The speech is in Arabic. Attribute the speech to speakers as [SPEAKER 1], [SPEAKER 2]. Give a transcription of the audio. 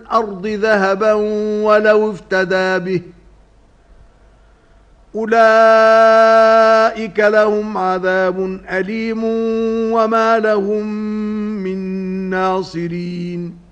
[SPEAKER 1] الأرض ذهبا ولو افتدى به أولئك لهم عذاب أليم وما لهم من ناصرين